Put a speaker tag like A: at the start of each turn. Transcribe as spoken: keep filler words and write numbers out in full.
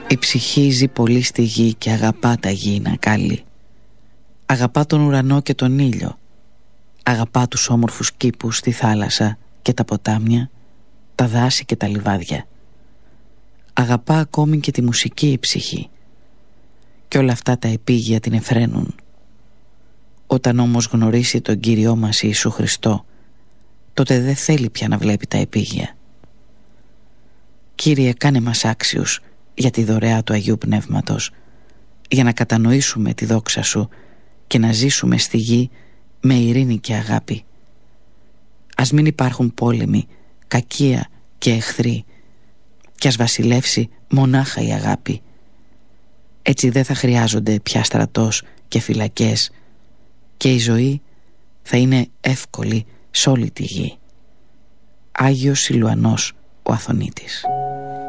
A: Η ψυχή ζει πολύ στη γη και αγαπά τα γήινα κάλλη. Αγαπά τον ουρανό και τον ήλιο. Αγαπά τους όμορφους κήπους στη θάλασσα και τα ποτάμια, τα δάση και τα λιβάδια. Αγαπά ακόμη και τη μουσική η ψυχή. Και όλα αυτά τα επίγεια την εφραίνουν. Όταν όμως γνωρίσει τον Κύριό μας Ιησού Χριστό, τότε δεν θέλει πια να βλέπει τα επίγεια. Κύριε, κάνε μας άξιους για τη δωρεά του Αγίου Πνεύματος, για να κατανοήσουμε τη δόξα Σου και να ζήσουμε στη γη με ειρήνη και αγάπη. Ας μην υπάρχουν πόλεμοι, κακία και εχθροί, και ας βασιλεύσει μονάχα η αγάπη. Έτσι δεν θα χρειάζονται πια στρατός και φυλακές και η ζωή θα είναι εύκολη σ' όλη τη γη. Άγιος Σιλουανός ο Αθωνίτης.